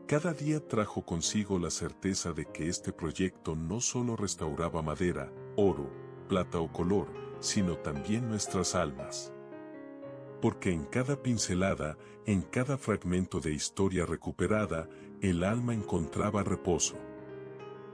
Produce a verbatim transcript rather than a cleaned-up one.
Cada día trajo consigo la certeza de que este proyecto no solo restauraba madera, oro, plata o color, sino también nuestras almas. Porque en cada pincelada, en cada fragmento de historia recuperada, el alma encontraba reposo.